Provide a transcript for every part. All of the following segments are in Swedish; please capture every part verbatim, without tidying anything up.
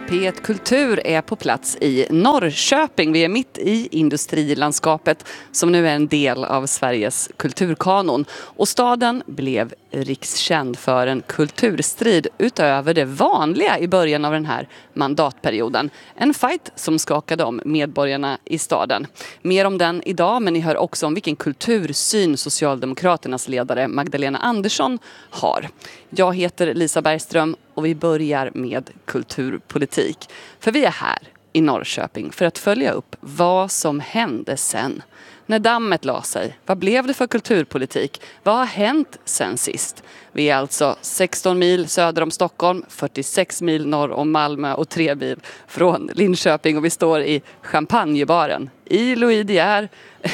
P ett Kultur är på plats i Norrköping. Vi är mitt i industrilandskapet som nu är en del av Sveriges kulturkanon. Och staden blev rikskänd för en kulturstrid utöver det vanliga i början av den här mandatperioden. En fight som skakade om medborgarna i staden. Mer om den idag, men ni hör också om vilken kultursyn Socialdemokraternas ledare Magdalena Andersson har. Jag heter Lisa Bergström och vi börjar med kulturpolitik. För vi är här i Norrköping för att följa upp vad som hände sen. När dammet la sig, vad blev det för kulturpolitik? Vad har hänt sen sist? Vi är alltså sexton mil söder om Stockholm, fyrtiosex mil norr om Malmö och tre mil från Linköping. Och vi står i champagnebaren i Louis De Geer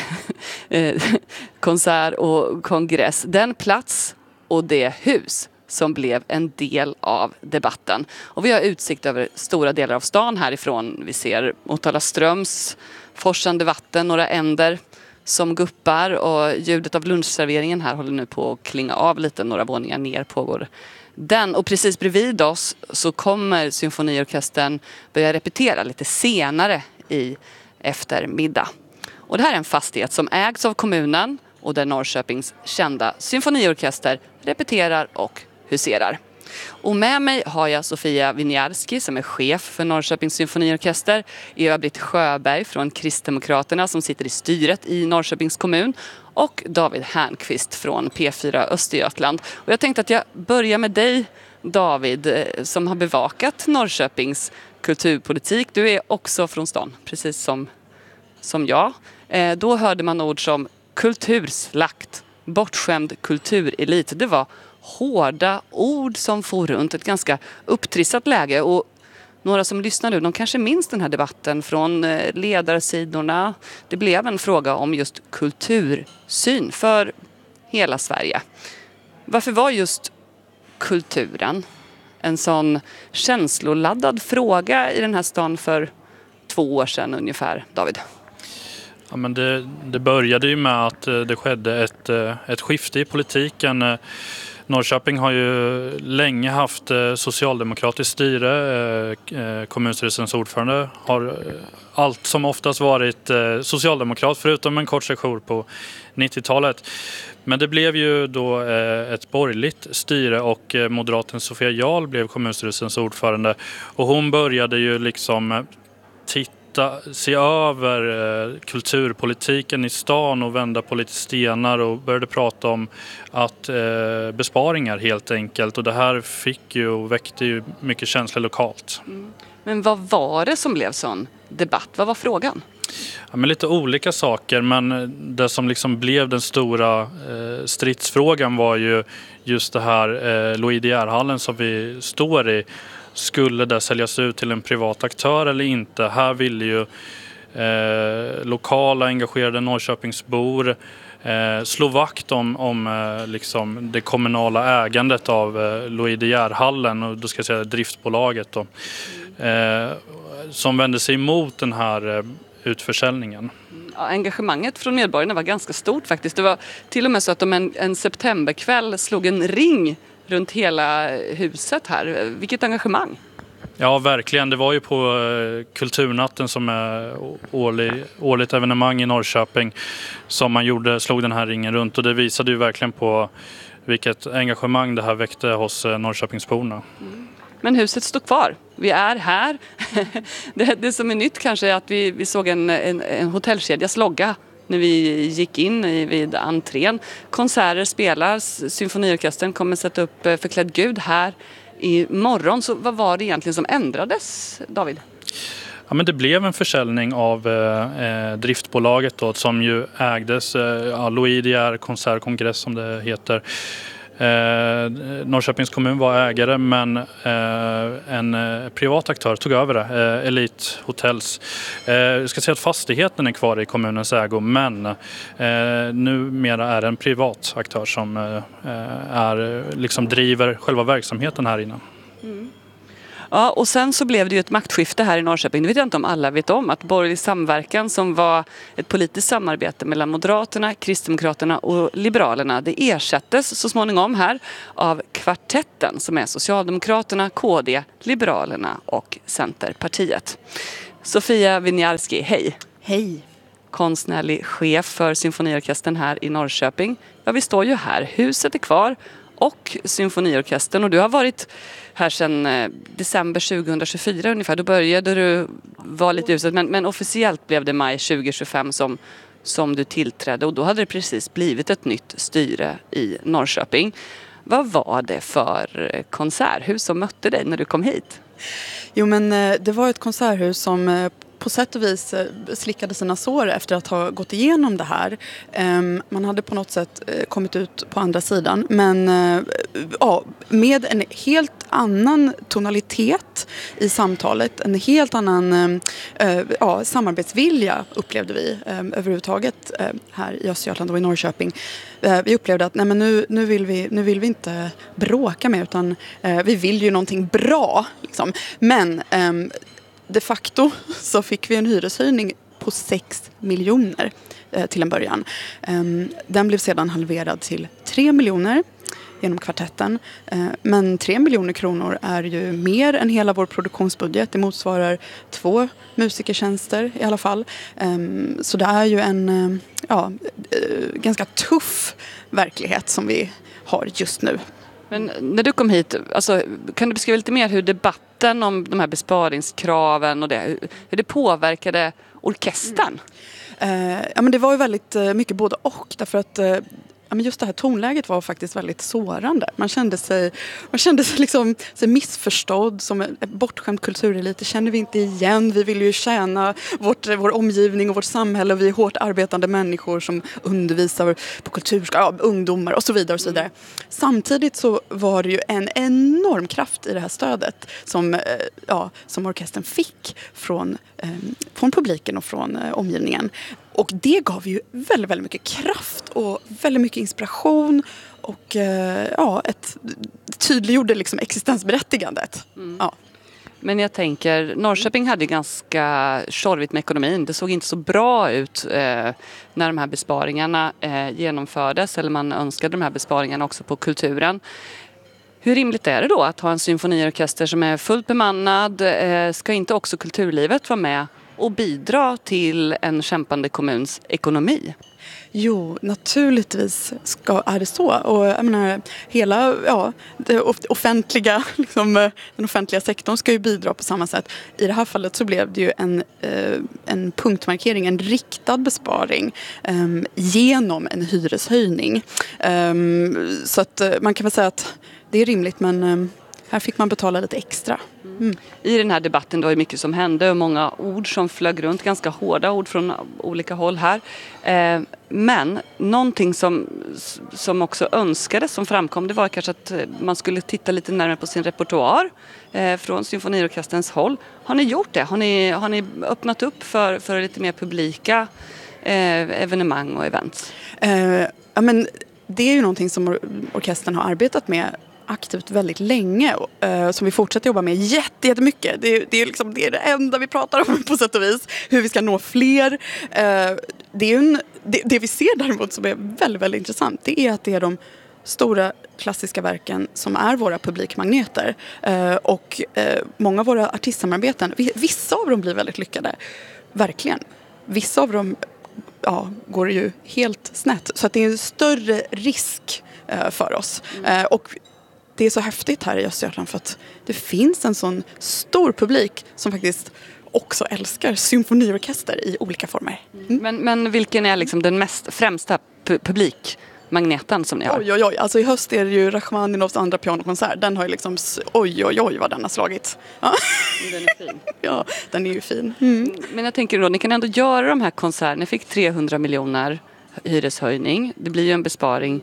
konsert och kongress. Den plats och det hus som blev en del av debatten. Och vi har utsikt över stora delar av stan härifrån. Vi ser Motala Ströms forsande vatten, några änder som guppar och ljudet av lunchserveringen här håller nu på att klinga av lite. Några våningar ner pågår den. Och precis bredvid oss så kommer symfoniorkestern börja repetera lite senare i eftermiddag. Och det här är en fastighet som ägs av kommunen och där Norrköpings kända symfoniorkester repeterar och huserar. Och med mig har jag Sofia Winiarski som är chef för Norrköpings symfoniorkester, Eva-Britt Sjöberg från Kristdemokraterna som sitter i styret i Norrköpings kommun och David Härnqvist från P fyra Östergötland. Och jag tänkte att jag börjar med dig, David, som har bevakat Norrköpings kulturpolitik. Du är också från stan, precis som, som jag. Eh, då hörde man ord som kulturslakt, bortskämd kulturelit. Det var hårda ord som får runt ett ganska upptrissat läge, och några som lyssnar nu, de kanske minns den här debatten från ledarsidorna. Det blev en fråga om just kultursyn för hela Sverige. Varför var just kulturen en sån känsloladdad fråga i den här stan för två år sedan ungefär, David? Ja, men det, det började ju med att det skedde ett, ett skifte i politiken. Norrköping har ju länge haft socialdemokratiskt styre. Kommunstyrelsens ordförande har allt som oftast varit socialdemokrat förutom en kort session på nittiotalet. Men det blev ju då ett borgerligt styre och moderaten Sofia Jarl blev kommunstyrelsens ordförande. Och hon började ju liksom titta se över kulturpolitiken i stan och vända på lite stenar och började prata om att eh, besparingar helt enkelt, och det här fick ju och väckte ju mycket känslor lokalt. Mm. Men vad var det som blev sån debatt? Vad var frågan? Ja, men lite olika saker, men det som liksom blev den stora eh, stridsfrågan var ju just det här eh, Louis De Geer-hallen som vi står i. Skulle det säljas ut till en privat aktör eller inte? Här ville ju eh, lokala engagerade Norrköpingsbor eh, slå vakt om, om eh, liksom det kommunala ägandet av eh, Louis De Geer-hallen, och då ska jag säga driftbolaget då, eh, som vände sig emot den här eh, utförsäljningen. Ja, engagemanget från medborgarna var ganska stort faktiskt. Det var till och med så att de en, en septemberkväll slog en ring runt hela huset här. Vilket engagemang! Ja, verkligen. Det var ju på Kulturnatten som är årlig, årligt evenemang i Norrköping som man gjorde, slog den här ringen runt, och det visade ju verkligen på vilket engagemang det här väckte hos Norrköpingsborna. Mm. Men huset står kvar. Vi är här. det, det som är nytt kanske är att vi, vi såg en, en, en hotellkedjas logga när vi gick in i, vid entrén. Konserter spelas, symfoniorkestern kommer sätta upp Förklädd Gud här i morgon. Så vad var det egentligen som ändrades, David? Ja, men det blev en försäljning av eh, driftbolaget då, som ju ägdes, eh, Louis De Geer konsert och kongress som det heter. Eh, Norrköpings kommun var ägare, men eh, en eh, privat aktör tog över det, eh, Elite Hotels. Eh, jag ska säga att fastigheten är kvar i kommunens ägo, men eh, numera är det en privat aktör som eh, är, liksom driver själva verksamheten här inne. Mm. Ja, och sen så blev det ju ett maktskifte här i Norrköping. Det vet jag inte om alla vet om. Att borgerlig samverkan som var ett politiskt samarbete mellan Moderaterna, Kristdemokraterna och Liberalerna, det ersattes så småningom här av Kvartetten som är Socialdemokraterna, K D, Liberalerna och Centerpartiet. Sofia Winiarski, hej! Hej! Konstnärlig chef för symfoniorkestern här i Norrköping. Ja, vi står ju här. Huset är kvar och symfoniorkestern. Och du har varit här sedan december tjugohundratjugofyra ungefär. Då började du vara lite i huset. Men, men officiellt blev det maj tjugohundratjugofem som, som du tillträdde. Och då hade det precis blivit ett nytt styre i Norrköping. Vad var det för konserthus som mötte dig när du kom hit? Jo, men det var ett konserthus som på sätt och vis slickade sina sår efter att ha gått igenom det här. Man hade på något sätt kommit ut på andra sidan, men ja, med en helt annan tonalitet i samtalet, en helt annan ja, samarbetsvilja upplevde vi överhuvudtaget här i Östergötland och i Norrköping. Vi upplevde att nej, men nu, nu, vill vi, nu vill vi inte bråka med, utan vi vill ju någonting bra. Liksom. Men de facto så fick vi en hyreshöjning på sex miljoner eh, till en början. Um, den blev sedan halverad till tre miljoner genom Kvartetten. Uh, men tre miljoner kronor är ju mer än hela vår produktionsbudget. Det motsvarar två musikertjänster i alla fall. Um, så det är ju en uh, ja, uh, ganska tuff verklighet som vi har just nu. Men när du kom hit, alltså, kan du beskriva lite mer hur debatten om de här besparingskraven och det, hur det påverkade orkestern? Mm. Eh, ja, men det var ju väldigt eh, mycket både och, därför att eh, ja, men just det här tonläget var faktiskt väldigt sårande. Man kände sig, man kände sig, liksom, sig missförstådd, som en bortskämd kulturelit. Det känner vi inte igen. Vi vill ju tjäna vårt, vår omgivning och vårt samhälle. Vi är hårt arbetande människor som undervisar på kultur, ja, ungdomar och så vidare. Och så vidare. Samtidigt så var det ju en enorm kraft i det här stödet som, ja, som orkestern fick från, eh, från publiken och från eh, omgivningen. Och det gav ju väldigt, väldigt mycket kraft och väldigt mycket inspiration och eh, ja, ett, tydliggjorde liksom existensberättigandet. Mm. Ja. Men jag tänker, Norrköping hade ganska tjorvigt med ekonomin. Det såg inte så bra ut eh, när de här besparingarna eh, genomfördes, eller man önskade de här besparingarna också på kulturen. Hur rimligt är det då att ha en symfoniorkester som är fullt bemannad? Eh, ska inte också kulturlivet vara med och bidra till en kämpande kommuns ekonomi? Jo, naturligtvis ska, är det så. Och jag menar, hela ja, det offentliga, liksom, den offentliga sektorn ska ju bidra på samma sätt. I det här fallet så blev det ju en, en punktmarkering, en riktad besparing um, genom en hyreshöjning. Um, så att man kan väl säga att det är rimligt, men um, här fick man betala lite extra. Mm. I den här debatten var det mycket som hände och många ord som flög runt, ganska hårda ord från olika håll här. Eh, men någonting som, som också önskades, som framkom, det var kanske att man skulle titta lite närmare på sin repertoar eh, från symfoniorkesterns håll. Har ni gjort det? Har ni, har ni öppnat upp för, för lite mer publika eh, evenemang och events? Eh, ja, men det är ju någonting som or- orkestern har arbetat med aktivt väldigt länge, uh, som vi fortsätter jobba med jätte, jättemycket. Det, det, är liksom, det är det enda vi pratar om på sätt och vis. Hur vi ska nå fler. Uh, det, är en, det, det vi ser däremot som är väldigt, väldigt intressant, det är att det är de stora klassiska verken som är våra publikmagneter. Uh, och uh, många av våra artistsamarbeten, vissa av dem blir väldigt lyckade. Verkligen. Vissa av dem ja, går ju helt snett. Så att det är en större risk uh, för oss. Mm. Uh, och det är så häftigt här i Östergötland för att det finns en sån stor publik som faktiskt också älskar symfoniorkester i olika former. Mm. Men, men vilken är liksom den mest främsta pu- publikmagneten som ni har? Oj, oj, oj. Alltså i höst är det ju Rachmaninovs andra pianokonsert. Den har ju liksom, oj, oj, oj vad den har slagit. Ja. Den är fin. Ja, den är ju fin. Mm. Men jag tänker då, ni kan ändå göra de här konserterna. Ni fick trehundra miljoner hyreshöjning. Det blir ju en besparing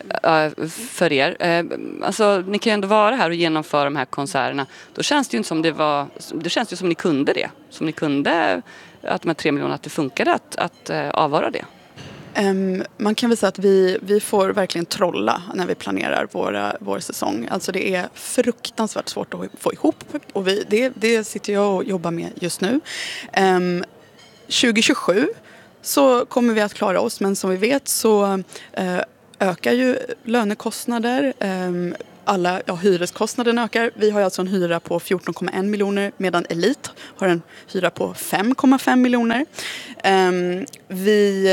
för er. Alltså, ni kan ju ändå vara här och genomföra de här konserterna. Då känns det ju inte som det var, det känns ju som ni kunde det. Som ni kunde, att de här tre miljonerna, att det funkade att, att avvara det. Um, man kan väl säga att vi, vi får verkligen trolla när vi planerar våra, vår säsong. Alltså det är fruktansvärt svårt att få ihop och vi, det, det sitter jag och jobbar med just nu. Um, tjugo tjugosju så kommer vi att klara oss, men som vi vet så uh, ökar ju lönekostnader. Um, alla ja, hyreskostnaden ökar. Vi har alltså en hyra på fjorton komma en miljoner medan Elit har en hyra på fem komma fem miljoner. Um, vi...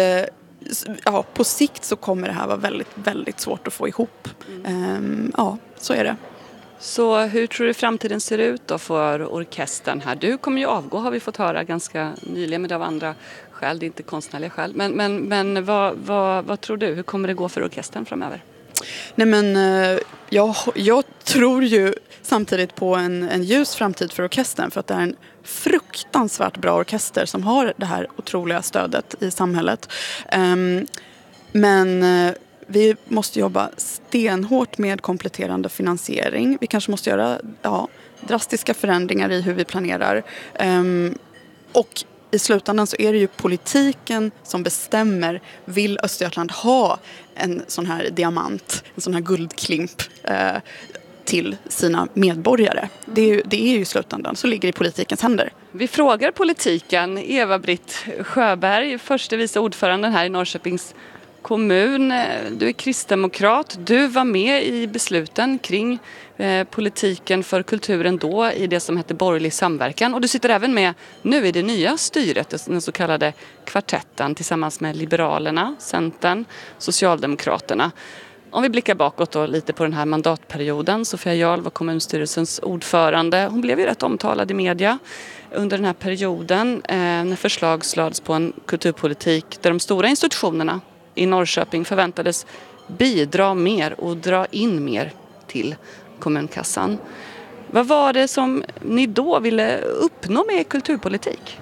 Ja, på sikt så kommer det här vara väldigt, väldigt svårt att få ihop. Mm. Um, ja, så är det. Så hur tror du framtiden ser ut då för orkestern här? Du kommer ju avgå, har vi fått höra ganska nyligen, men det av andra skäl, det är inte konstnärliga skäl. Men, men, men vad, vad, vad tror du? Hur kommer det gå för orkestern framöver? Nej men jag, jag tror ju samtidigt på en, en ljus framtid för orkestern, för att det är en fruktansvärt bra orkester som har det här otroliga stödet i samhället. Um, men uh, vi måste jobba stenhårt med kompletterande finansiering. Vi kanske måste göra ja, drastiska förändringar i hur vi planerar. Um, och i slutändan så är det ju politiken som bestämmer, vill Östergötland ha en sån här diamant, en sån här guldklimp eh, till sina medborgare. Det är, ju, det är ju i slutändan, så ligger det i politikens händer. Vi frågar politiken. Eva-Britt Sjöberg, förste vice ordföranden här i Norrköpings kommun. Du är kristdemokrat. Du var med i besluten kring eh, politiken för kulturen då i det som hette borgerlig samverkan. Och du sitter även med nu i det nya styret, den så kallade kvartetten tillsammans med Liberalerna, Centern, Socialdemokraterna. Om vi blickar bakåt då lite på den här mandatperioden. Sofia Jarl var kommunstyrelsens ordförande. Hon blev ju rätt omtalad i media under den här perioden eh, när förslag slades på en kulturpolitik där de stora institutionerna i Norrköping förväntades bidra mer och dra in mer till kommunkassan. Vad var det som ni då ville uppnå med kulturpolitik?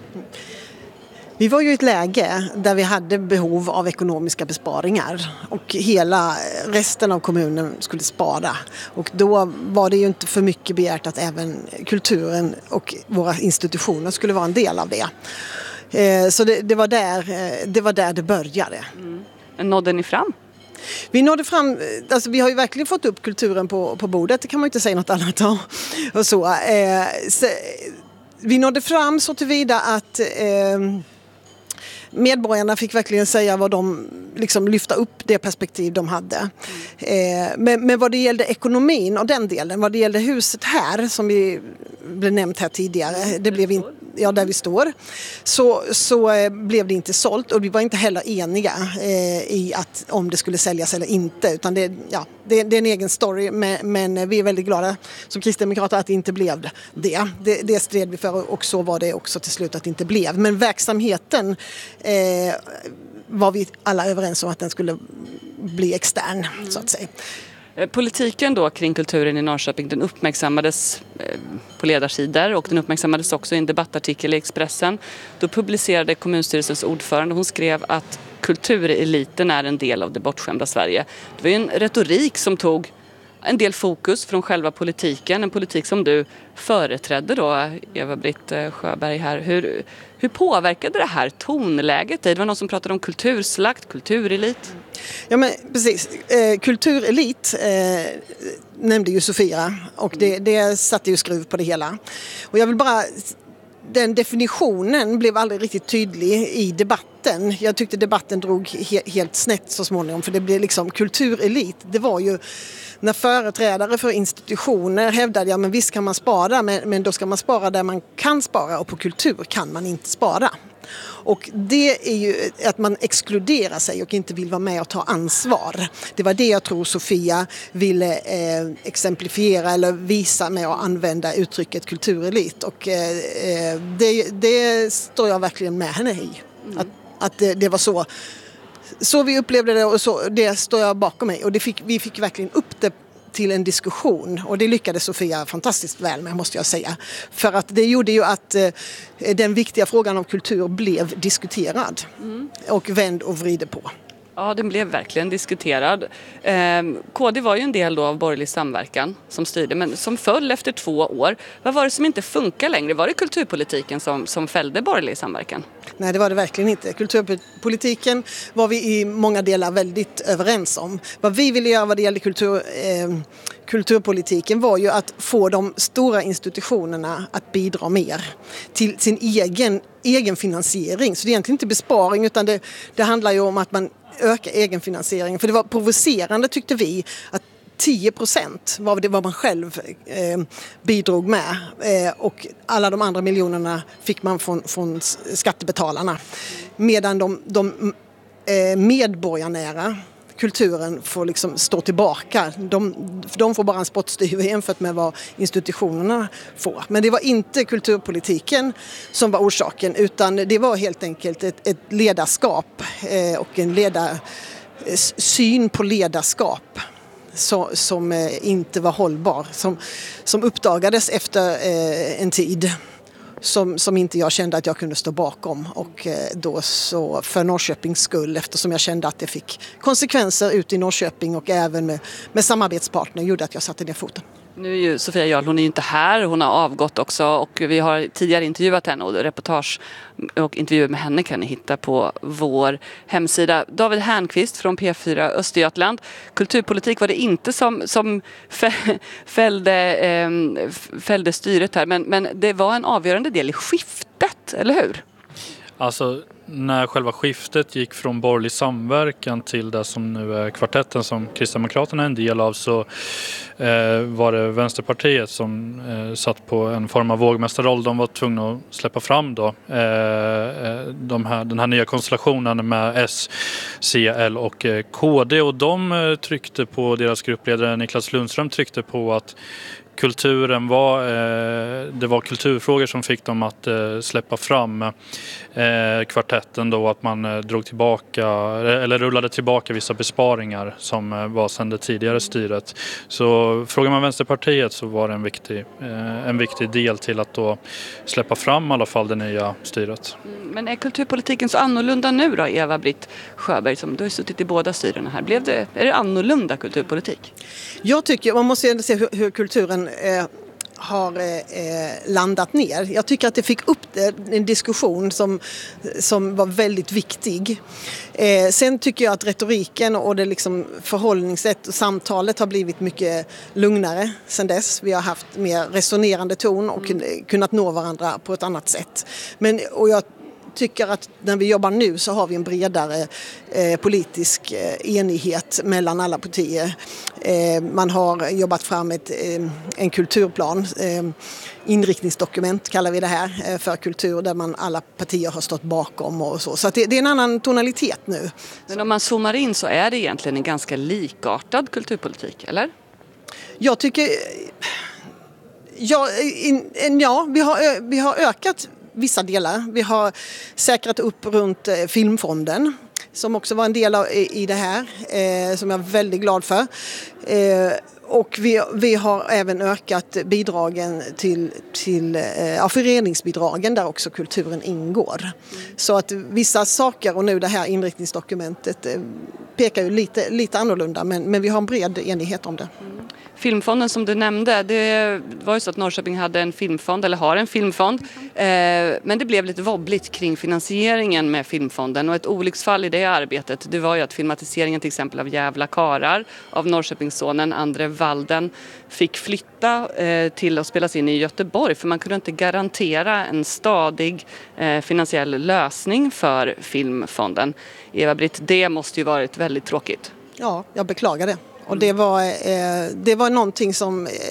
Vi var ju i ett läge där vi hade behov av ekonomiska besparingar och hela resten av kommunen skulle spara. Och då var det ju inte för mycket begärt att även kulturen och våra institutioner skulle vara en del av det. Så det, det, var, där, det var där det började. Mm. Nådde ni fram? Vi nådde fram, alltså vi har ju verkligen fått upp kulturen på, på bordet, det kan man ju inte säga något annat om. Och så, eh, så, vi nådde fram så tillvida att eh, medborgarna fick verkligen säga vad de, liksom lyfta upp det perspektiv de hade. Mm. Eh, men, men vad det gällde ekonomin och den delen, vad det gällde huset här som vi blev nämnt här tidigare, det blev in, ja, där vi står, så, så eh, blev det inte sålt och vi var inte heller eniga eh, i att om det skulle säljas eller inte, utan det, ja, det, det är en egen story, men, men vi är väldigt glada som kristdemokrater att det inte blev det. det. Det stred vi för och så var det också till slut att det inte blev. Men verksamheten eh, var vi alla överens om att den skulle bli extern, mm. så att säga. Politiken då kring kulturen i Norrköping, den uppmärksammades på ledarsidor och den uppmärksammades också i en debattartikel i Expressen. Då publicerade kommunstyrelsens ordförande, hon skrev att kultureliten är en del av det bortskämda Sverige. Det var ju en retorik som tog en del fokus från själva politiken, en politik som du företrädde då, Eva-Britt Sjöberg här. Hur, hur påverkade det här tonläget dig? Det var någon som pratade om kulturslakt, kulturelit. Ja men precis, eh, kulturelit eh, nämnde ju Sofia och det, det satte ju skruv på det hela. Och jag vill bara, den definitionen blev aldrig riktigt tydlig i debatten. Jag tyckte debatten drog he- helt snett så småningom, för det blev liksom kulturelit. Det var ju när företrädare för institutioner hävdade, ja men visst kan man spara, men, men då ska man spara där man kan spara och på kultur kan man inte spara. Och det är ju att man exkluderar sig och inte vill vara med och ta ansvar. Det var det jag tror Sofia ville eh, exemplifiera eller visa med att använda uttrycket kulturelit. Och eh, det, det står jag verkligen med henne i. Mm. Att, att det, det var så, så vi upplevde det och så, det står jag bakom mig. Och det fick, vi fick verkligen upp det till en diskussion och det lyckades Sofia fantastiskt väl med, måste jag säga. För att det gjorde ju att eh, den viktiga frågan om kultur blev diskuterad mm. och vänd och vrider på. Ja, den blev verkligen diskuterad. Eh, K D var ju en del då av borgerlig samverkan som styrde, men som föll efter två år. Vad var det som inte funkar längre? Var det kulturpolitiken som, som fällde borgerlig samverkan? Nej, det var det verkligen inte. Kulturpolitiken var vi i många delar väldigt överens om. Vad vi ville göra vad det gällde kultur, eh, kulturpolitiken var ju att få de stora institutionerna att bidra mer till sin egen, egen finansiering. Så det är egentligen inte besparing, utan det, det handlar ju om att man ökar egenfinansieringen. För det var provocerande, tyckte vi, att tio procent var det vad man själv eh, bidrog med eh, och alla de andra miljonerna fick man från, från skattebetalarna. Medan de, de eh, medborgarnära kulturen får liksom stå tillbaka. De, de får bara en spottstyver jämfört med vad institutionerna får. Men det var inte kulturpolitiken som var orsaken, utan det var helt enkelt ett, ett ledarskap eh, och en ledar, syn på ledarskap Så, som eh, inte var hållbar, som, som uppdagades efter eh, en tid som, som inte jag kände att jag kunde stå bakom, och eh, då så för Norrköpings skull, eftersom jag kände att det fick konsekvenser ut i Norrköping och även med, med samarbetspartner, gjorde att jag satte ner foten. Nu är ju Sofia Jarl, hon är ju inte här, hon har avgått också, och vi har tidigare intervjuat henne, och reportage och intervjuer med henne kan ni hitta på vår hemsida. David Hernqvist från P fyra Östergötland. Kulturpolitik var det inte som, som fällde, eh, fällde styret här, men, men det var en avgörande del i skiftet, eller hur? Alltså, när själva skiftet gick från borgerlig samverkan till det som nu är kvartetten som Kristdemokraterna är en del av, så eh, var det Vänsterpartiet som eh, satt på en form av vågmästarroll. De var tvungna att släppa fram då, eh, de här, den här nya konstellationen med S, C, L och eh, K D. Och de eh, tryckte på, deras gruppledare Niklas Lundström tryckte på att kulturen var, eh, det var kulturfrågor som fick dem att eh, släppa fram eh, kvartetten då, att man eh, drog tillbaka eller rullade tillbaka vissa besparingar som eh, var sedan det tidigare styret. Så frågar man Vänsterpartiet så var det en viktig, eh, en viktig del till att då släppa fram i alla fall det nya styret. Men är kulturpolitiken så annorlunda nu då, Eva-Britt Sjöberg, som du har suttit i båda styrena här? Blev det, är det annorlunda kulturpolitik? Jag tycker, man måste ändå se hur, hur kulturen eh, har eh, landat ner. Jag tycker att det fick upp det, en diskussion som, som var väldigt viktig. Eh, sen tycker jag att retoriken och det liksom förhållningssätt och samtalet har blivit mycket lugnare sedan dess. Vi har haft mer resonerande ton och mm. kunnat nå varandra på ett annat sätt. Men, och jag tycker att när vi jobbar nu så har vi en bredare eh, politisk eh, enighet mellan alla partier. Eh, man har jobbat fram ett, eh, en kulturplan, eh, inriktningsdokument kallar vi det här, eh, för kultur, där man alla partier har stått bakom och så. Så att det, det är en annan tonalitet nu. Men om man zoomar in så är det egentligen en ganska likartad kulturpolitik, eller? Jag tycker... Ja, in, ja vi, har, vi har ökat vissa delar. Vi har säkrat upp runt eh, filmfonden som också var en del av, i, i det här, eh, som jag är väldigt glad för. Eh, och vi, vi har även ökat bidragen till, till eh, ja, föreningsbidragen där också kulturen ingår. Mm. Så att vissa saker, och nu det här inriktningsdokumentet eh, pekar ju lite, lite annorlunda, men, men vi har en bred enighet om det. Mm. Filmfonden som du nämnde, det var ju så att Norrköping hade en filmfond, eller har en filmfond. Eh, men det blev lite wobbligt kring finansieringen med filmfonden. Och ett olycksfall i det arbetet, det var ju att filmatiseringen till exempel av Jävla karar av Norrköpingssonen Andre Walden fick flytta eh, till att spelas in i Göteborg. För man kunde inte garantera en stadig eh, finansiell lösning för filmfonden. Eva-Britt, det måste ju varit väldigt tråkigt. Ja, jag beklagar det. Och det var, eh, det var någonting som eh,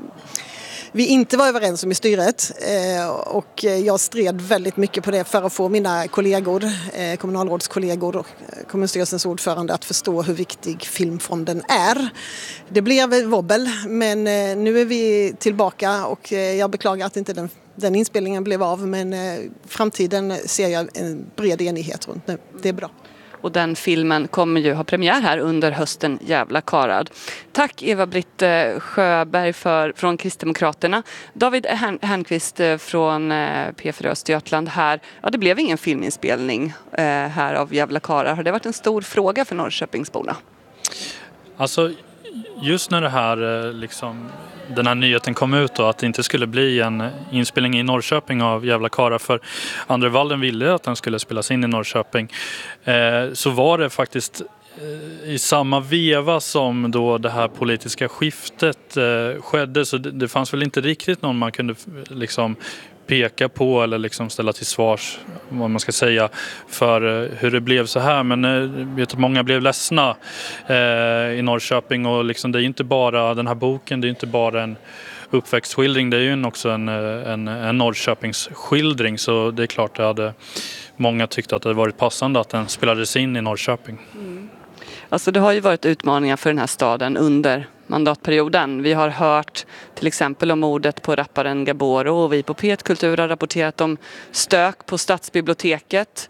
vi inte var överens om i styret. Eh, och jag stred väldigt mycket på det för att få mina kollegor, eh, kommunalrådskollegor och kommunstyrelsens ordförande att förstå hur viktig filmfonden är. Det blev wobbel, men eh, nu är vi tillbaka, och eh, jag beklagar att inte den, den inspelningen blev av. Men eh, framtiden ser jag en bred enighet runt nu. Det är bra. Och den filmen kommer ju ha premiär här under hösten, Jävla karad. Tack Eva-Britt Sjöberg för, från Kristdemokraterna. David Hernqvist från P fyra Östergötland här. Ja, det blev ingen filminspelning eh, här av Jävla karad. Har det varit en stor fråga för Norrköpingsborna? Alltså, just när det här, liksom, den här nyheten kom ut då, att det inte skulle bli en inspelning i Norrköping av Jävla Kara, för Andre Walden ville att den skulle spelas in i Norrköping, eh, så var det faktiskt eh, i samma veva som då det här politiska skiftet eh, skedde, så det, det fanns väl inte riktigt någon man kunde liksom peka på eller liksom ställa till svars, vad man ska säga, för hur det blev så här. Men jag vet att många blev ledsna eh, i Norrköping, och liksom det är inte bara den här boken, det är inte bara en uppväxtskildring, det är ju också en, en, en Norrköpingsskildring, så det är klart det hade många tyckt att det hade varit passande att den spelades in i Norrköping. Mm. Alltså det har ju varit utmaningar för den här staden under mandatperioden. Vi har hört till exempel om mordet på rapparen Gaboro, och vi på P ett Kultur har rapporterat om stök på Stadsbiblioteket.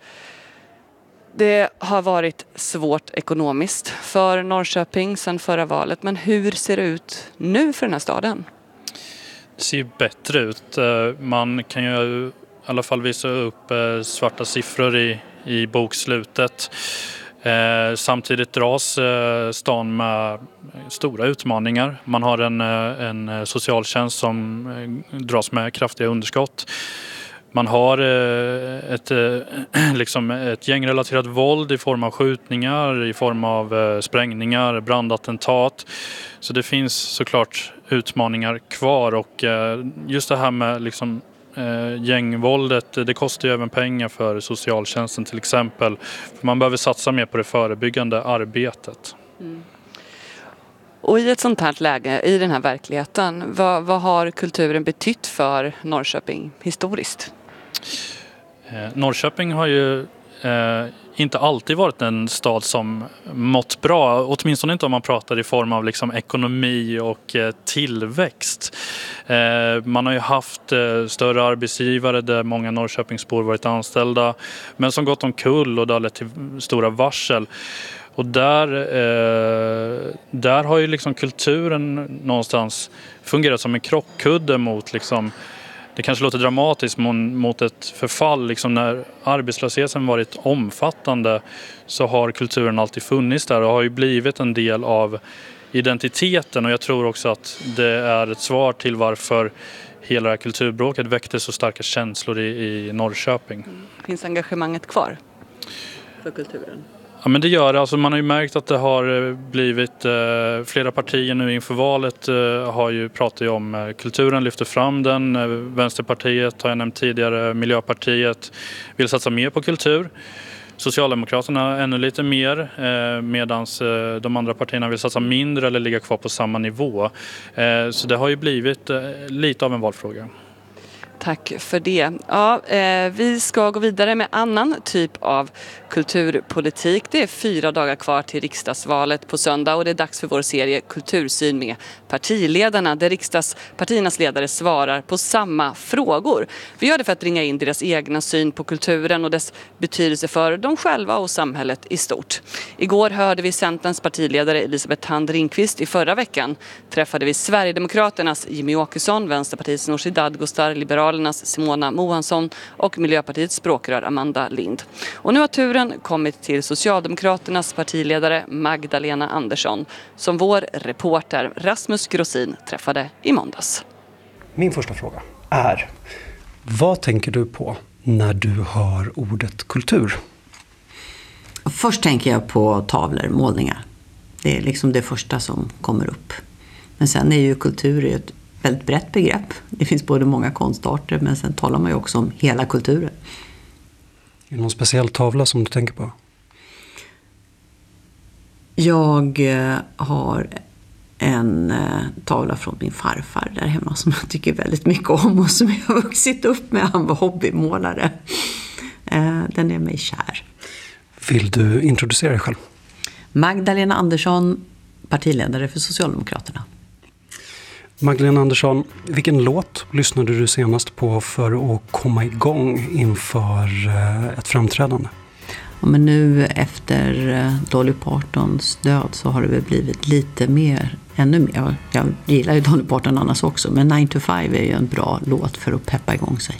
Det har varit svårt ekonomiskt för Norrköping sedan förra valet, men hur ser det ut nu för den här staden? Det ser ju bättre ut. Man kan ju i alla fall visa upp svarta siffror i, i bokslutet. Eh, samtidigt dras eh, stan med stora utmaningar. Man har en, en socialtjänst som eh, dras med kraftiga underskott. Man har eh, ett, eh, liksom ett gängrelaterat våld i form av skjutningar, i form av eh, sprängningar, brandattentat. Så det finns såklart utmaningar kvar, och eh, just det här med liksom Eh, gängvåldet, det kostar ju även pengar för socialtjänsten till exempel. För man behöver satsa mer på det förebyggande arbetet. Mm. Och i ett sånt här läge, i den här verkligheten, vad, vad har kulturen betytt för Norrköping historiskt? Eh, Norrköping har ju eh, inte alltid varit en stad som mått bra, åtminstone inte om man pratar i form av liksom ekonomi och eh, tillväxt. Eh, man har ju haft eh, större arbetsgivare där många Norrköpingsbor varit anställda, men som gått omkull, och det har lett till stora varsel. Och där, eh, där har ju liksom kulturen någonstans fungerat som en krockkudde mot liksom, det kanske låter dramatiskt, mot ett förfall. Liksom när arbetslösheten varit omfattande så har kulturen alltid funnits där och har ju blivit en del av identiteten. Och jag tror också att det är ett svar till varför hela det här kulturbråket väckte så starka känslor i, i Norrköping. Mm. Finns engagemanget kvar för kulturen? Ja, men det gör det. Alltså man har ju märkt att det har blivit eh, flera partier nu inför valet eh, har ju pratat ju om eh, kulturen, lyfter fram den. Eh, Vänsterpartiet har jag nämnt tidigare, Miljöpartiet vill satsa mer på kultur. Socialdemokraterna ännu lite mer, eh, medan eh, de andra partierna vill satsa mindre eller ligga kvar på samma nivå. Eh, så det har ju blivit eh, lite av en valfråga. Tack för det. Ja, eh, vi ska gå vidare med annan typ av kulturpolitik. Det är fyra dagar kvar till riksdagsvalet på söndag, och det är dags för vår serie Kultursyn med partiledarna, där riksdagspartiernas ledare svarar på samma frågor. Vi gör det för att ringa in deras egna syn på kulturen och dess betydelse för dem själva och samhället i stort. Igår hörde vi Centerns partiledare Elisabeth Thand Ringqvist. I förra veckan träffade vi Sverigedemokraternas Jimmy Åkesson, Vänsterpartiets Nooshi Dadgostar, Liberalernas Simona Mohansson och Miljöpartiets språkrör Amanda Lind. Och nu har turen kommit till Socialdemokraternas partiledare Magdalena Andersson, som vår reporter Rasmus Grossin träffade i måndags. Min första fråga är: vad tänker du på när du hör ordet kultur? Först tänker jag på tavlor, målningar. Det är liksom det första som kommer upp. Men sen är ju kultur ett väldigt brett begrepp. Det finns både många konstarter, men sen talar man ju också om hela kulturen. Är det någon speciell tavla som du tänker på? Jag har en tavla från min farfar där hemma som jag tycker väldigt mycket om och som jag har vuxit upp med. Han var hobbymålare. Den är mig kär. Vill du introducera dig själv? Magdalena Andersson, partiledare för Socialdemokraterna. Magdalena Andersson, vilken låt lyssnade du senast på för att komma igång inför ett framträdande? Ja, men nu efter Dolly Partons död så har det väl blivit lite mer, ännu mer. Jag gillar ju Dolly Parton annars också, men nine to five är ju en bra låt för att peppa igång sig.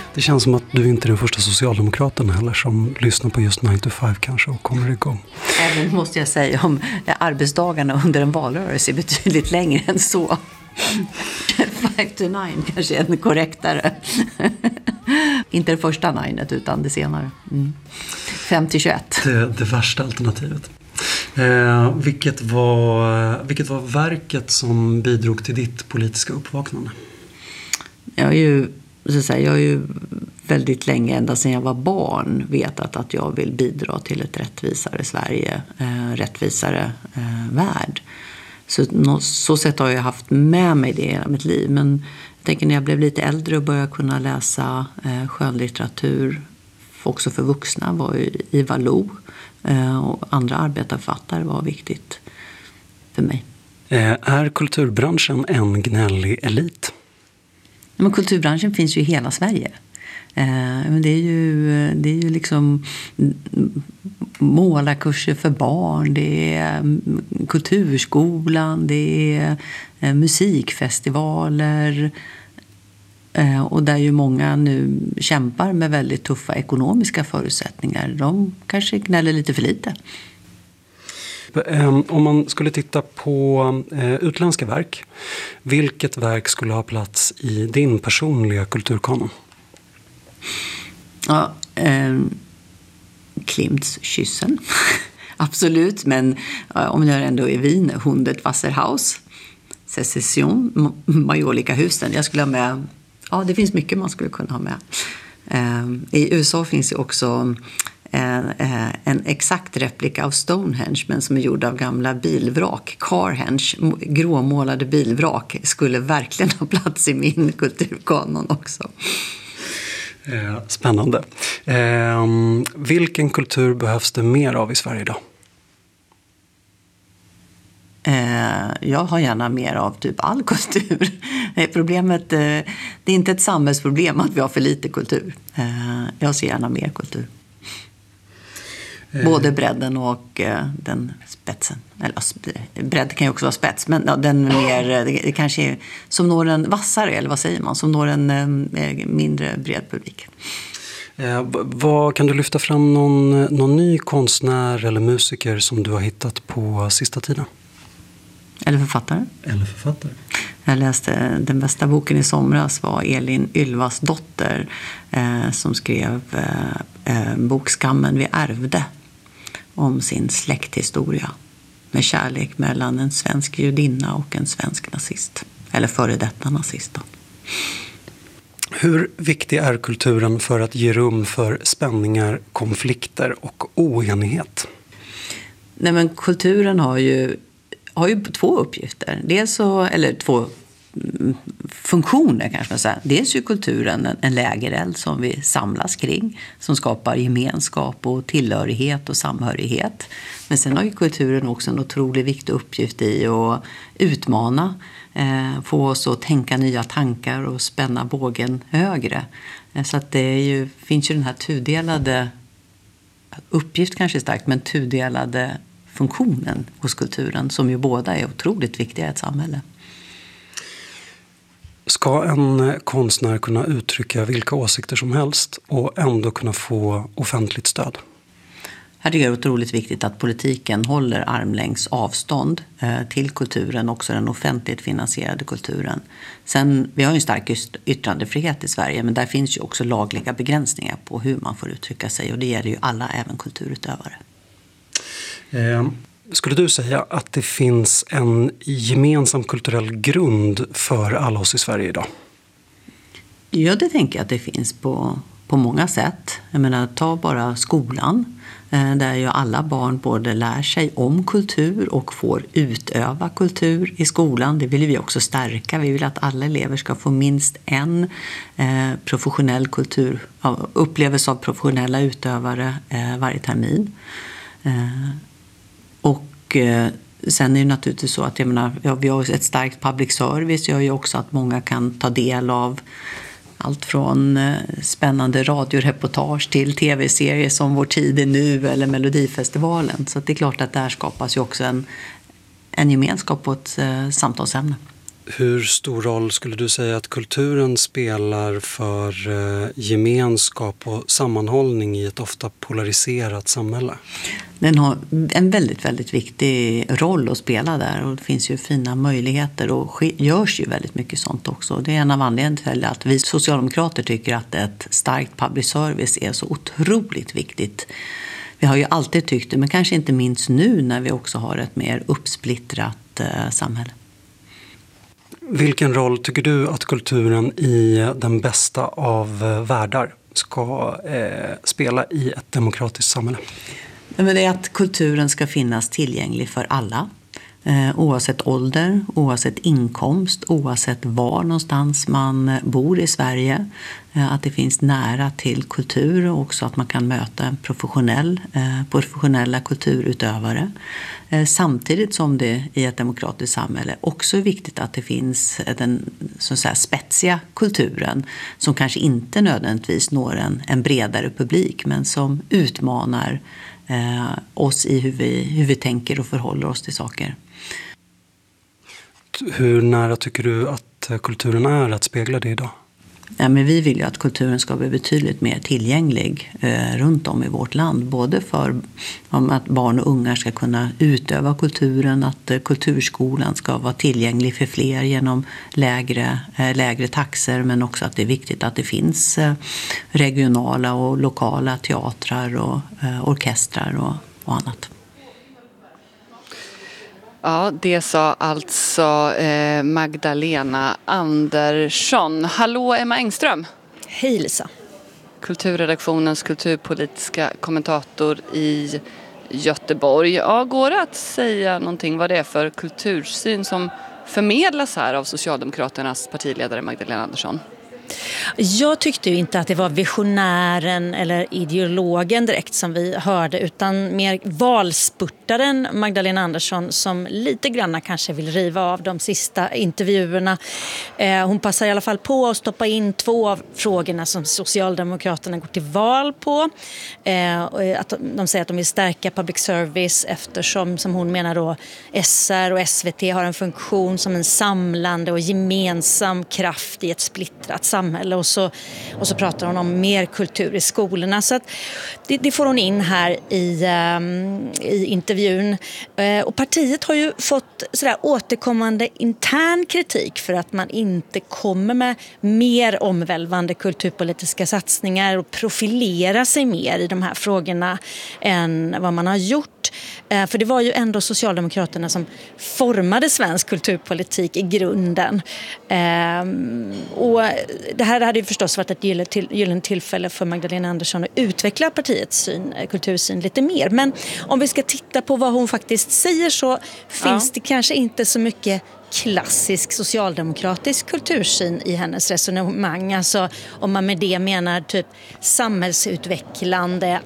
Det känns som att du inte är den första socialdemokraten heller som lyssnar på just nio to five kanske och kommer igång. Även måste jag säga om arbetsdagarna under en valrörelse är betydligt längre än så. five to nine kanske är en korrektare. Inte det första ninet utan det senare. Mm. fem till tjugoett. Det, det värsta alternativet. Eh, vilket, var, vilket var verket som bidrog till ditt politiska uppvaknande? Jag är ju, så att säga, jag är ju väldigt länge, ända sedan jag var barn, vetat att jag vill bidra till ett rättvisare Sverige, eh, rättvisare eh, värld. Så, så sätt har jag haft med mig det hela mitt liv. Men jag tänker när jag blev lite äldre och började kunna läsa eh, skönlitteratur också för vuxna var ju Ivar Lo eh, och andra arbetarförfattare var viktigt för mig. Eh, är kulturbranschen en gnällig elit? Men kulturbranschen finns ju i hela Sverige. Eh, men det är ju, det är ju liksom målarkurser för barn, det är kulturskolan, det är eh, musikfestivaler eh, och där ju många nu kämpar med väldigt tuffa ekonomiska förutsättningar. De kanske gnäller lite för lite. Om man skulle titta på utländska verk, vilket verk skulle ha plats i din personliga kulturkanon? Ja, eh, Klimts Kyssen. Absolut, men eh, om jag ändå är Wien, Hundet Wasserhaus, Secession, Majolika-husen. Jag skulle ha med, ja det finns mycket man skulle kunna ha med. Eh, I U S A finns ju också en exakt replika av Stonehenge men som är gjord av gamla bilvrak. Carhenge, gråmålade bilvrak, skulle verkligen ha plats i min kulturkanon också. Spännande. Eh, vilken kultur behövs det mer av i Sverige idag? Jag har gärna mer av typ all kultur. Problemet, det är inte ett samhällsproblem att vi har för lite kultur. Jag ser gärna mer kultur. Både bredden och eh, den spetsen. Eller bredd kan ju också vara spets, men ja, den mer, det kanske är som når en vassare, eller vad säger man, som når en eh, mindre bred publik. Eh, vad kan du lyfta fram någon, någon ny konstnär eller musiker som du har hittat på sista tiden? Eller författare. Eller författare. Jag läste den bästa boken i somras var Elin Ylvas dotter eh, som skrev eh, bokskammen vi ärvde om sin släkthistoria med kärlek mellan en svensk judinna och en svensk nazist. Eller före detta nazist då. Hur viktig är kulturen för att ge rum för spänningar, konflikter och oenighet? Nej, men kulturen har ju, har ju två uppgifter. Dels så, eller två funktioner kanske man säger. Dels är kulturen en, en lägereld som vi samlas kring, som skapar gemenskap och tillhörighet och samhörighet. Men sen har ju kulturen också en otroligt viktig uppgift i att utmana, eh, få oss att tänka nya tankar och spänna bågen högre. Eh, så att det är ju, finns ju den här tudelade uppgift kanske starkt, men tudelade funktionen hos kulturen som ju båda är otroligt viktiga i ett samhälle. Ska en konstnär kunna uttrycka vilka åsikter som helst och ändå kunna få offentligt stöd? Här tycker jag det är otroligt viktigt att politiken håller armlängds avstånd till kulturen, också den offentligt finansierade kulturen. Sen, vi har ju en stark yttrandefrihet i Sverige, men där finns ju också lagliga begränsningar på hur man får uttrycka sig, och det gäller ju alla, även kulturutövare. Eh. Skulle du säga att det finns en gemensam kulturell grund för alla oss i Sverige idag? Ja, det tänker jag att det finns på, på många sätt. Jag menar, ta bara skolan, där ju alla barn både lär sig om kultur och får utöva kultur i skolan. Det vill vi också stärka. Vi vill att alla elever ska få minst en eh, professionell kultur, upplevelse av professionella utövare eh, varje termin. Eh, Och sen är det naturligtvis så att jag menar, ja, vi har ett starkt public service. Det gör ju också att många kan ta del av allt från spännande radioreportage till tv-serier som Vår tid är nu eller Melodifestivalen. Så det är klart att där skapas ju också en, en gemenskap på ett eh, samtalsämne. Hur stor roll skulle du säga att kulturen spelar för eh, gemenskap och sammanhållning i ett ofta polariserat samhälle? Den har en väldigt, väldigt viktig roll att spela där, och det finns ju fina möjligheter och görs ju väldigt mycket sånt också. Det är en av anledningarna till att vi socialdemokrater tycker att ett starkt public service är så otroligt viktigt. Vi har ju alltid tyckt det, men kanske inte minst nu när vi också har ett mer uppsplittrat eh, samhälle. Vilken roll tycker du att kulturen i den bästa av världar ska eh, spela i ett demokratiskt samhälle? Men det är att kulturen ska finnas tillgänglig för alla. Eh, oavsett ålder, oavsett inkomst, oavsett var någonstans man bor i Sverige. Eh, att det finns nära till kultur och också att man kan möta en professionell, eh, professionella kulturutövare. Eh, samtidigt som det i ett demokratiskt samhälle också är viktigt att det finns den så att säga, spetsiga kulturen som kanske inte nödvändigtvis når en, en bredare publik, men som utmanar eh, oss i hur vi, hur vi tänker och förhåller oss till saker. Hur nära tycker du att kulturen är att spegla det idag? Ja, men vi vill ju att kulturen ska bli betydligt mer tillgänglig eh, runt om i vårt land. Både för om att barn och unga ska kunna utöva kulturen, att eh, kulturskolan ska vara tillgänglig för fler genom lägre, eh, lägre taxor, men också att det är viktigt att det finns eh, regionala och lokala teatrar och eh, orkestrar och, och annat. Ja, det sa alltså eh, Magdalena Andersson. Hallå Emma Engström. Hej Lisa. Kulturredaktionens kulturpolitiska kommentator i Göteborg. Ja, går det att säga någonting vad det är för kultursyn som förmedlas här av Socialdemokraternas partiledare Magdalena Andersson? Jag tyckte ju inte att det var visionären eller ideologen direkt som vi hörde, utan mer valspurtaren Magdalena Andersson som lite grann kanske vill riva av de sista intervjuerna. Eh, hon passar i alla fall på att stoppa in två av frågorna som Socialdemokraterna går till val på. Eh, att de säger att de vill stärka public service eftersom, som hon menar då, S R och S V T har en funktion som en samlande och gemensam kraft i ett splittrat samhälle. Och så, och så pratar hon om mer kultur i skolorna. Så att det, det får hon in här i, um, i intervjun. Uh, och partiet har ju fått sådär återkommande intern kritik för att man inte kommer med mer omvälvande kulturpolitiska satsningar och profilera sig mer i de här frågorna än vad man har gjort. Uh, för det var ju ändå Socialdemokraterna som formade svensk kulturpolitik i grunden. Uh, och det här hade ju förstås varit ett gyllene tillfälle för Magdalena Andersson att utveckla partiets syn, kultursyn lite mer. Men om vi ska titta på vad hon faktiskt säger så finns ja. det kanske inte så mycket klassisk socialdemokratisk kultursyn i hennes resonemang. Alltså om man med det menar typ samhällsutvecklande,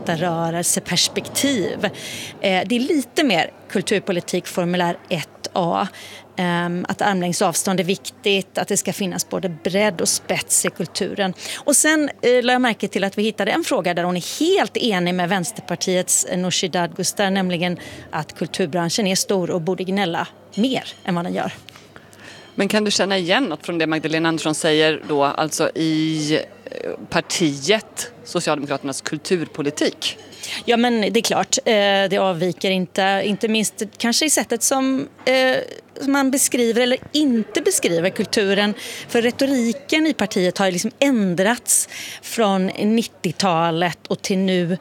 arbetarrörelseperspektiv. Eh, det är lite mer kulturpolitik formulär ett A. Um, att armlängds avstånd är viktigt, att det ska finnas både bredd och spets i kulturen. Och sen uh, lade jag märke till att vi hittade en fråga där hon är helt enig med Vänsterpartiets Nooshi Dadgostar, nämligen att kulturbranschen är stor och borde gnälla mer än vad den gör. Men kan du känna igen något från det Magdalena Andersson säger då, alltså i partiet Socialdemokraternas kulturpolitik? Ja, men det är klart, det avviker inte, inte minst kanske i sättet som man beskriver eller inte beskriver kulturen. För retoriken i partiet har liksom ändrats från nittiotalet och till nu.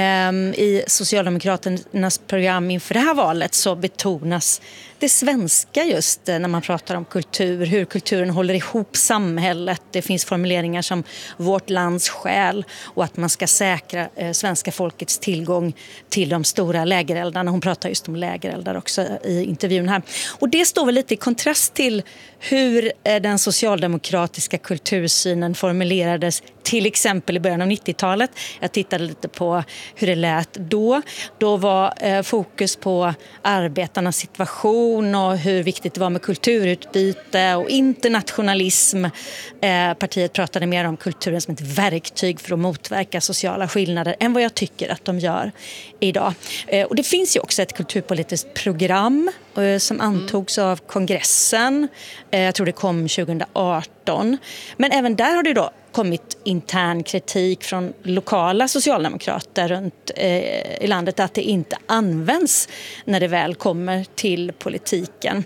I Socialdemokraternas program inför det här valet så betonas det svenska just när man pratar om kultur, hur kulturen håller ihop samhället. Det finns formuleringar som vårt lands själ och att man ska säkra eh, svenska folkets tillgång till de stora lägereldarna. Hon pratar just om lägereldar också i intervjun här. Och det står väl lite i kontrast till hur eh, den socialdemokratiska kultursynen formulerades till exempel i början av nittiotalet. Jag tittade lite på hur det lät då. Då var eh, fokus på arbetarnas situation och hur viktigt det var med kulturutbyte och internationalism. Eh, partiet pratade mer om kulturen som ett verktyg för att motverka sociala skillnader än vad jag tycker att de gör idag. Eh, och det finns ju också ett kulturpolitiskt program som antogs av kongressen. Jag tror det kom tjugo arton. Men även där har det då kommit intern kritik från lokala socialdemokrater runt i landet att det inte används när det väl kommer till politiken.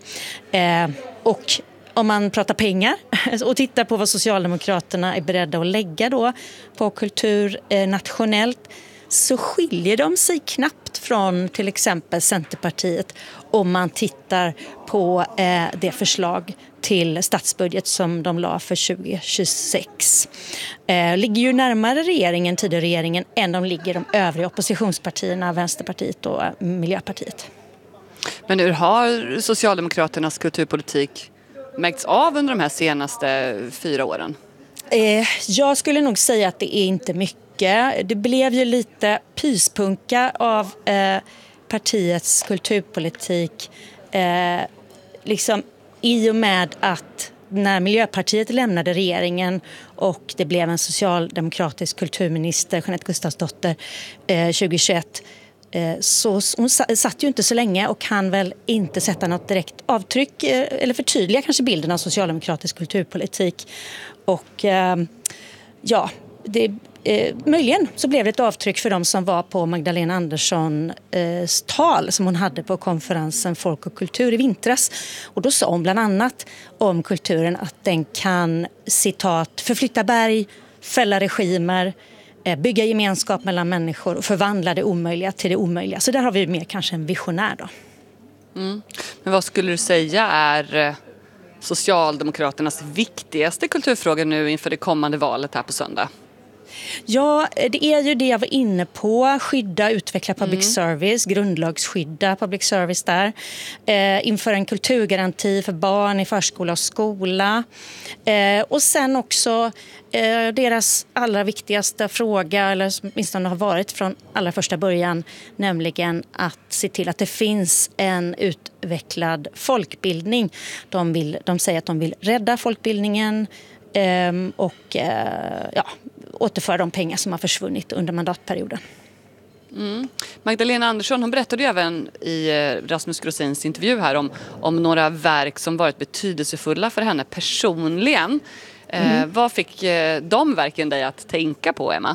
Och om man pratar pengar och tittar på vad Socialdemokraterna är beredda att lägga då på kultur nationellt, så skiljer de sig knappt från till exempel Centerpartiet om man tittar på eh, det förslag till statsbudget som de la för tjugo tjugosex. Eh, ligger ju närmare regeringen, tidigare regeringen, än de ligger de övriga oppositionspartierna, Vänsterpartiet och Miljöpartiet. Men hur har Socialdemokraternas kulturpolitik märkts av under de här senaste fyra åren? Eh, jag skulle nog säga att det är inte mycket. Det blev ju lite pyspunka av eh, partiets kulturpolitik eh, liksom i och med att när Miljöpartiet lämnade regeringen och det blev en socialdemokratisk kulturminister, Jeanette Gustafsdotter, eh, tjugo tjugoett, eh, så hon satt ju inte så länge och kan väl inte sätta något direkt avtryck eh, eller förtydliga kanske bilden av socialdemokratisk kulturpolitik. Och eh, ja, det Eh, möjligen så blev det ett avtryck för de som var på Magdalena Anderssons eh, tal som hon hade på konferensen Folk och kultur i vintras. Och då sa hon bland annat om kulturen att den kan, citat, förflytta berg, fälla regimer, eh, bygga gemenskap mellan människor och förvandla det omöjliga till det omöjliga. Så där har vi mer kanske en visionär då. Mm. Men vad skulle du säga är Socialdemokraternas viktigaste kulturfråga nu inför det kommande valet här på söndag? Ja, det är ju det jag var inne på. Skydda, utveckla public mm. service, grundlagsskydda public service där. Eh, införa en kulturgaranti för barn i förskola och skola. Eh, och sen också eh, deras allra viktigaste fråga, eller åtminstone har varit från allra första början, nämligen att se till att det finns en utvecklad folkbildning. De, vill, de säger att de vill rädda folkbildningen eh, och eh, ja, återföra de pengar som har försvunnit under mandatperioden. Mm. Magdalena Andersson, hon berättade ju även i Rasmus Grosins intervju här om, om några verk som varit betydelsefulla för henne personligen. Mm. Eh, vad fick eh, de verken dig att tänka på, Emma?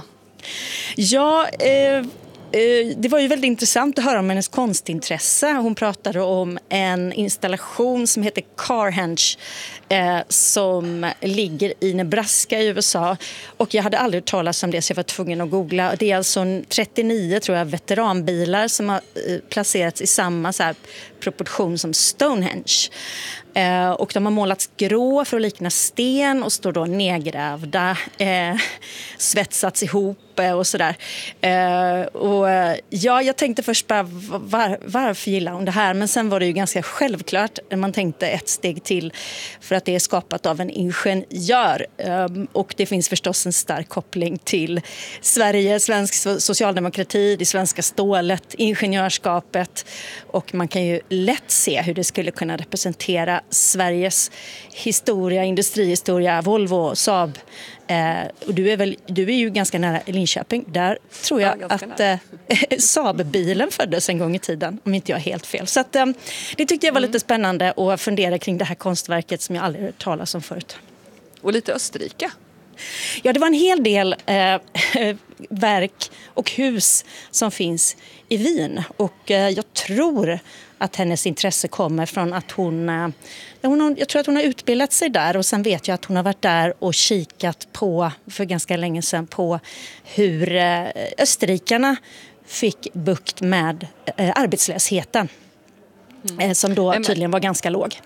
Ja, eh... det var ju väldigt intressant att höra om hennes konstintresse. Hon pratade om en installation som heter Carhenge eh, som ligger i Nebraska i U S A. Och jag hade aldrig hört talas om det så jag var tvungen att googla. Det är alltså trettionio tror jag, veteranbilar som har eh, placerats i samma så här, proportion som Stonehenge. Eh, och de har målats grå för att likna sten och står då nedgrävda, eh, svetsats ihop och sådär. Eh, och ja, jag tänkte först bara var, varför gillar hon det här? Men sen var det ju ganska självklart när man tänkte ett steg till för att det är skapat av en ingenjör. Eh, och det finns förstås en stark koppling till Sverige, svensk socialdemokrati, det svenska stålet, ingenjörskapet. Och man kan ju lätt se hur det skulle kunna representera Sveriges historia, industrihistoria, Volvo, Saab. Eh, och du är, väl, du är ju ganska nära Linköping. Där tror jag ja, att eh, Saab-bilen föddes en gång i tiden, om inte jag är helt fel. Så att, eh, det tyckte jag var mm. lite spännande att fundera kring det här konstverket som jag aldrig hört talas om förut. Och lite Österrike. Ja, det var en hel del eh, verk och hus som finns i Wien. Och eh, jag tror att hennes intresse kommer från att hon, eh, hon har, jag tror att hon har utbildat sig där och sen vet jag att hon har varit där och kikat på, för ganska länge sedan, på hur eh, österrikarna fick bukt med eh, arbetslösheten mm. eh, som då tydligen var ganska låg.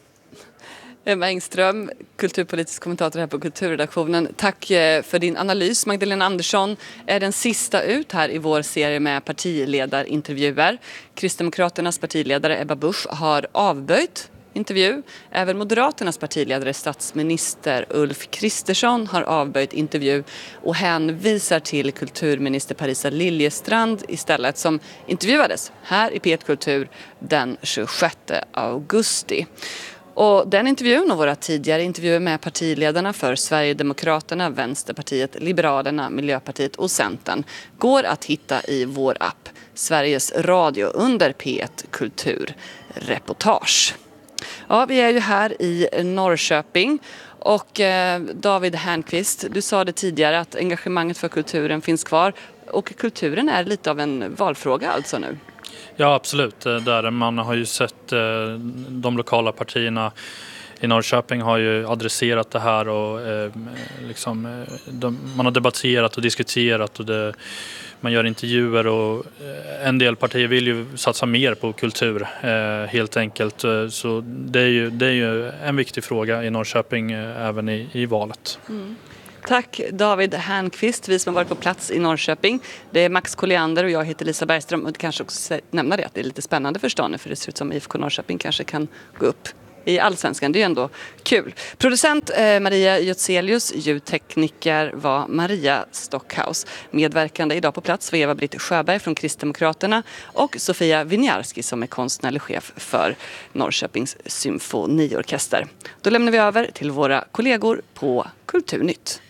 Emma Engström, kulturpolitisk kommentator här på Kulturredaktionen. Tack för din analys. Magdalena Andersson är den sista ut här i vår serie med partiledarintervjuer. Kristdemokraternas partiledare Ebba Busch har avböjt intervju. Även Moderaternas partiledare, statsminister Ulf Kristersson, har avböjt intervju och hänvisar till kulturminister Parisa Liljestrand istället, som intervjuades här i P ett Kultur den tjugosjätte augusti. Och den intervjun och våra tidigare intervjuer med partiledarna för Sverigedemokraterna, Vänsterpartiet, Liberalerna, Miljöpartiet och Centern går att hitta i vår app Sveriges Radio under P ett Kulturreportage. Ja, vi är ju här i Norrköping och eh, David Hernqvist, du sa det tidigare att engagemanget för kulturen finns kvar och kulturen är lite av en valfråga alltså nu. Ja, absolut. Där man har ju sett eh, de lokala partierna i Norrköping har ju adresserat det här och eh, liksom, eh, de, man har debatterat och diskuterat och det, man gör intervjuer och eh, en del partier vill ju satsa mer på kultur eh, helt enkelt. Så det är, ju, det är ju en viktig fråga i Norrköping eh, även i, i valet. Mm. Tack David Hernqvist, vi som har varit på plats i Norrköping. Det är Max Colliander och jag heter Lisa Bergström och kanske också nämna det att det är lite spännande för stan för det ser ut som I F K Norrköping kanske kan gå upp i Allsvenskan. Det är ju ändå kul. Producent eh, Maria Götzelius, ljudtekniker var Maria Stockhaus. Medverkande idag på plats var Eva-Britt Sjöberg från Kristdemokraterna och Sofia Winiarski som är konstnärlig chef för Norrköpings symfoniorkester. Då lämnar vi över till våra kollegor på Kulturnytt.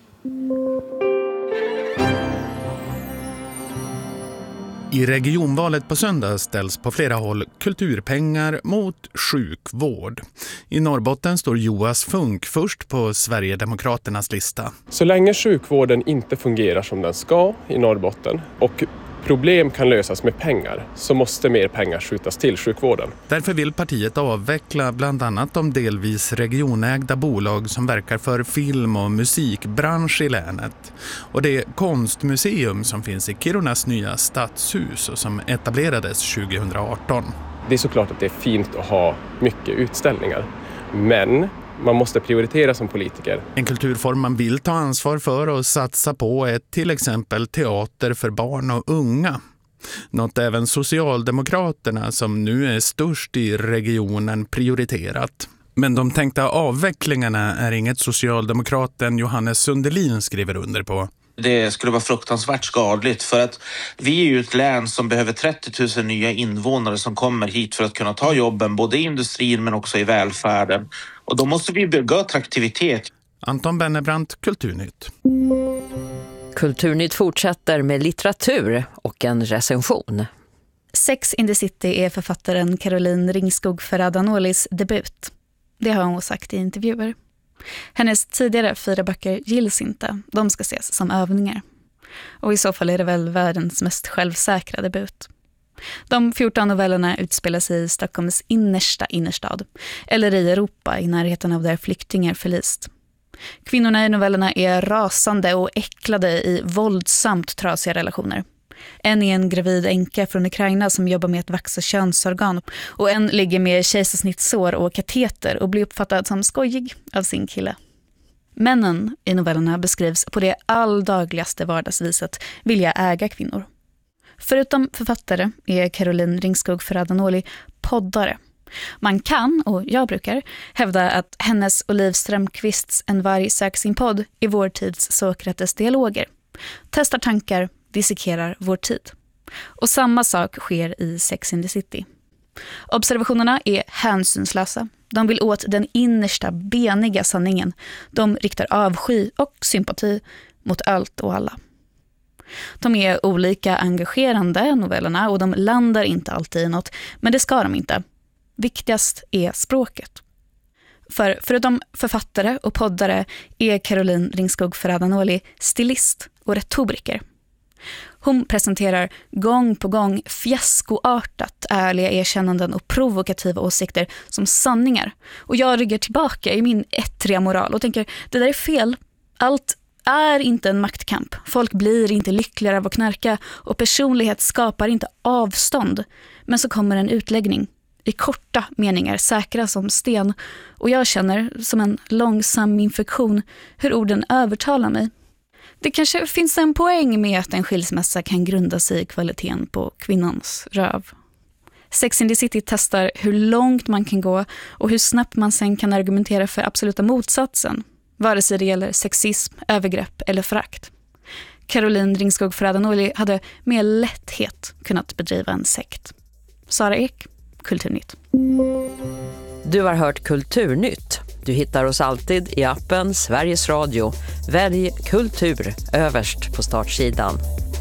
I regionvalet på söndag ställs på flera håll kulturpengar mot sjukvård. I Norrbotten står Joas Funk först på Sverigedemokraternas lista. Så länge sjukvården inte fungerar som den ska i Norrbotten och problem kan lösas med pengar så måste mer pengar skjutas till sjukvården. Därför vill partiet avveckla bland annat de delvis regionägda bolag som verkar för film- och musikbransch i länet. Och det konstmuseum som finns i Kirunas nya stadshus och som etablerades tjugohundraarton. Det är såklart att det är fint att ha mycket utställningar, men man måste prioritera som politiker. En kulturform man vill ta ansvar för och satsa på är till exempel teater för barn och unga. Något även Socialdemokraterna som nu är störst i regionen prioriterat. Men de tänkta avvecklingarna är inget Socialdemokraten Johannes Sundelin skriver under på. Det skulle vara fruktansvärt skadligt för att vi är ju ett län som behöver trettio tusen nya invånare som kommer hit för att kunna ta jobben både i industrin men också i välfärden. Och då måste vi bygga attraktivitet. Anton Bennebrant, Kulturnytt. Kulturnytt fortsätter med litteratur och en recension. Sex in the City är författaren Caroline Ringskog Ferrada-Norlis debut. Det har hon sagt i intervjuer. Hennes tidigare fyra böcker gills inte. De ska ses som övningar. Och i så fall är det väl världens mest självsäkra debut. De fjorton novellerna utspelar sig i Stockholms innersta innerstad. Eller i Europa i närheten av där flyktingar förlist. Kvinnorna i novellerna är rasande och äcklade i våldsamt trasiga relationer. En är en gravid änka från Ukraina som jobbar med att vaxa könsorgan och en ligger med kejsarsnittsår och kateter och blir uppfattad som skojig av sin kille. Männen i novellerna beskrivs på det alldagligaste vardagsviset vilja äga kvinnor. Förutom författare är Caroline Ringskog Ferrada-Norli poddare. Man kan, och jag brukar, hävda att hennes och Liv Strömquists En varg söker sin podd är vår tids Sokrates dialoger. Testar tankar, dissekerar vår tid. Och samma sak sker i Sex in the City. Observationerna är hänsynslösa. De vill åt den innersta, beniga sanningen. De riktar avsky och sympati mot allt och alla. De är olika engagerande, novellerna, och de landar inte alltid i något, men det ska de inte. Viktigast är språket. För förutom författare och poddare är Caroline Ringskog Ferrada-Norli stilist och retoriker. Hon presenterar gång på gång fiaskoartat ärliga erkännanden och provokativa åsikter som sanningar. Och jag ryggar tillbaka i min ettriga moral och tänker, det där är fel. Allt är inte en maktkamp. Folk blir inte lyckligare av att knarka och personlighet skapar inte avstånd. Men så kommer en utläggning. I korta meningar, säkra som sten. Och jag känner, som en långsam infektion, hur orden övertalar mig. Det kanske finns en poäng med att en skilsmässa kan grunda sig i kvaliteten på kvinnans röv. Sex in the City testar hur långt man kan gå och hur snabbt man sen kan argumentera för absoluta motsatsen. Vare sig det gäller sexism, övergrepp eller förakt. Caroline Ringskog Ferrada-Norli hade med lätthet kunnat bedriva en sekt. Sara Ek, Kulturnytt. Du har hört Kulturnytt. Du hittar oss alltid i appen Sveriges Radio. Välj kultur överst på startsidan.